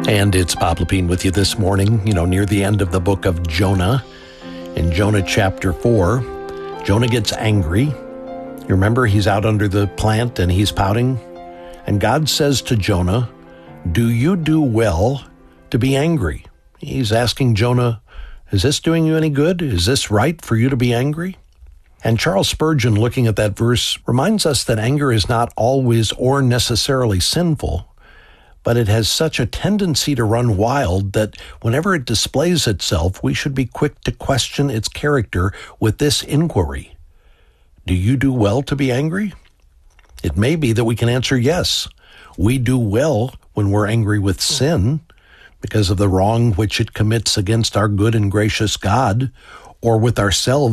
And it's Bob Lepine with you this morning, near the end of the book of Jonah. In Jonah chapter 4, Jonah gets angry. You remember he's out under the plant and he's pouting? And God says to Jonah, "Do you do well to be angry?" He's asking Jonah, is this doing you any good? Is this right for you to be angry? And Charles Spurgeon, looking at that verse, reminds us that anger is not always or necessarily sinful, but it has such a tendency to run wild that whenever it displays itself, we should be quick to question its character with this inquiry: do you do well to be angry? It may be that we can answer yes. We do well when we're angry with sin because of the wrong which it commits against our good and gracious God, or with ourselves